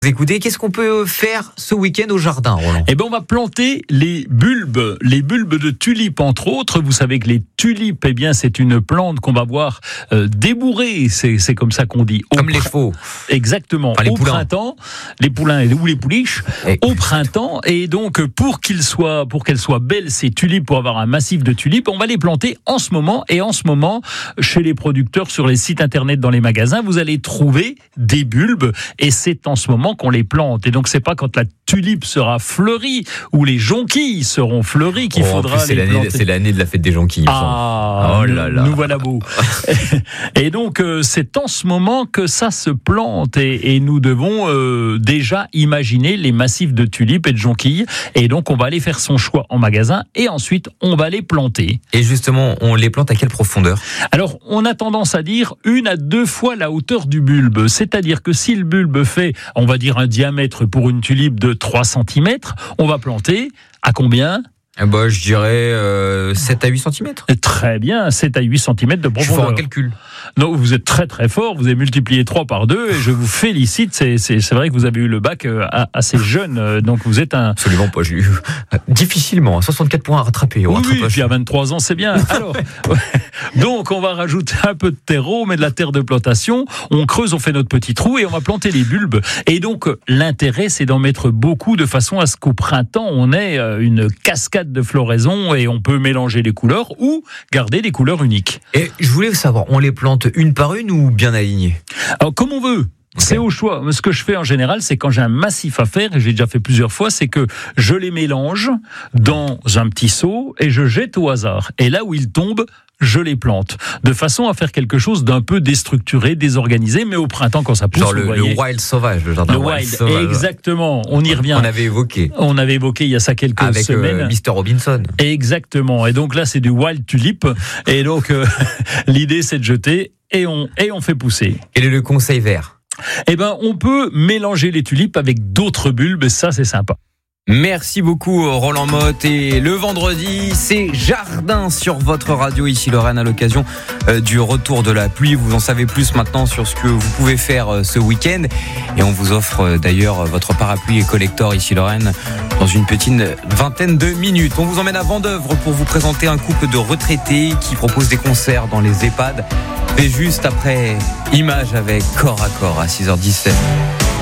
écouter. Qu'est-ce qu'on peut faire ce week-end au jardin, Roland ? Eh ben, on va planter les bulbes de tulipes, entre autres. Vous savez que les tulipes, eh bien, c'est une plante qu'on va voir débourrer. C'est comme ça qu'on dit. Comme les chevaux. Exactement. Enfin, les poulains. Printemps, les poulains ou les pouliches. Au printemps. Et donc, pour qu'elles soient belles, ces tulipes, pour avoir un massif de tulipes, on va les planter en ce moment. Et en ce moment, chez les producteurs, sur les sites internet, dans les magasins, vous allez trouver des bulbes. Et c'est en ce moment qu'on les plante. Et donc, c'est pas quand la tulipe sera fleurie ou les jonquilles seront fleuries qu'il faudra les planter. C'est l'année de la fête des jonquilles. Oh là là. Nous voilà beaux. Et donc, c'est en ce moment que ça se plante. Et nous devons déjà imaginer les massifs de tulipes et de jonquilles. Et donc, on va aller faire son choix en magasin. Et ensuite, on va les planter. Et justement, on les plante à quelle profondeur ? Alors, on a tendance à dire 1 à 2 fois la hauteur du bulbe. C'est-à-dire que si le bulbe fait, on va dire, un diamètre pour une tulipe de 3 cm, on va planter à combien ? Je dirais 7 à 8 cm. Très bien, 7 à 8 cm de profondeur. Je suis fort en calcul. Non, vous êtes très très fort, vous avez multiplié 3 par 2 et je vous félicite, c'est vrai que vous avez eu le bac assez jeune, donc vous êtes un... Absolument pas, j'ai eu difficilement, 64 points à rattraper. Oui, puis à 23 ans c'est bien. Alors, donc on va rajouter un peu de terreau, mais de la terre de plantation, on creuse, on fait notre petit trou et on va planter les bulbes. Et donc l'intérêt c'est d'en mettre beaucoup de façon à ce qu'au printemps on ait une cascade de floraison et on peut mélanger les couleurs ou garder des couleurs uniques. Et je voulais savoir, on les plante une par une ou bien alignées ? Alors, comme on veut. C'est au choix. Ce que je fais en général, c'est quand j'ai un massif à faire, et j'ai déjà fait plusieurs fois, c'est que je les mélange dans un petit seau et je jette au hasard. Et là où ils tombent, je les plante, de façon à faire quelque chose d'un peu déstructuré, désorganisé, mais au printemps quand ça pousse, genre le wild sauvage, le jardin wild sauvage. Exactement, on y revient. On avait évoqué il y a ça quelques semaines. Avec Mr. Robinson. Exactement, et donc là c'est du wild tulip, et donc l'idée c'est de jeter et on fait pousser. Quel est le conseil vert ? Eh ben, on peut mélanger les tulipes avec d'autres bulbes, et ça c'est sympa. Merci beaucoup Roland Motte, et le vendredi c'est Jardin sur votre radio ici Lorraine à l'occasion du retour de la pluie. Vous en savez plus maintenant sur ce que vous pouvez faire ce week-end et on vous offre d'ailleurs votre parapluie et collector ici Lorraine dans une petite vingtaine de minutes. On vous emmène à Vendeuvre pour vous présenter un couple de retraités qui propose des concerts dans les EHPAD. Et juste après, Image avec Corps à Corps à 6h17.